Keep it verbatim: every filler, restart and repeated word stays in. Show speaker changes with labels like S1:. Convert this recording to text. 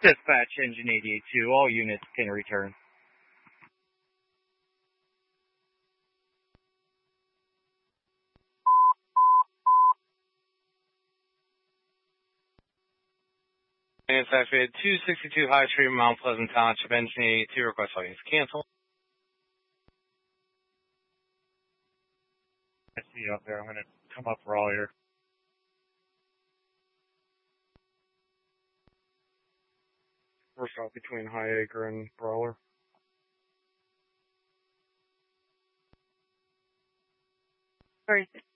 S1: Dispatch engine eighty-eight two, all units can return.
S2: And it's activated two sixty-two High Street, Mount Pleasant Township, engine eighty-two, request all units cancel.
S1: I see you up there. I'm going to come up for all here. We're stop between High Acre and Brawler.
S3: Where is it?